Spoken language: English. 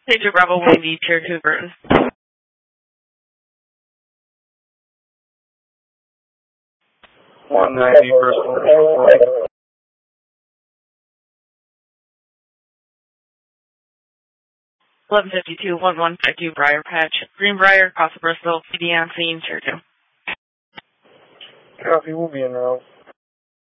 Major Bravo Wendy, Tier 2 Burton. 190 Bristol. 1152, 1152 Briar Patch, Greenbrier, Casa Bristol, PD on scene, Tier 2. Copy, we'll be in route.